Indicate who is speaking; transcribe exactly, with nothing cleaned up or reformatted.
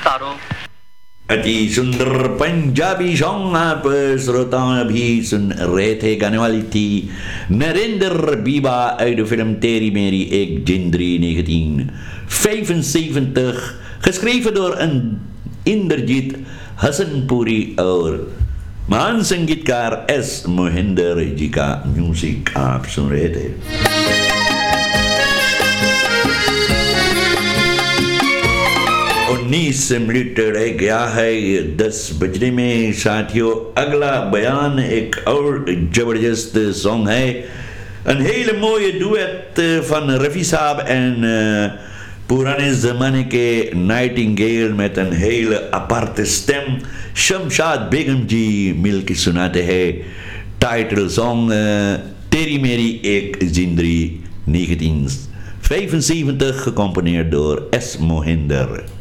Speaker 1: सितारों।
Speaker 2: अति सुंदर पंजाबी सॉन्ग आप श्रोताओं अभी सुन रहे थे। गाने वाली थी नरेंद्र Biba uit de film Terry Mary Ik Jindri negentien vijfenzeventig, geschreven door een Inderjit Hassanpuri और महान संगीतकार एस मोहिंदर जी का म्यूजिक आप सुन रहे थे। उन्नीस मिनट रह गया है दस बजने में साथियों। अगला बयान एक और जबरदस्त सॉन्ग है। Een hele mooie duet van Rafi Saab en uh, पुराने ज़माने के नाइटिंगेल में een hele aparte stem Shamshad बेगम जी मिल के सुनाते हैं टाइटल सॉन्ग तेरी मेरी एक जिंदगी negentien vijfenzeventig gecomponeerd door S. Mohinder।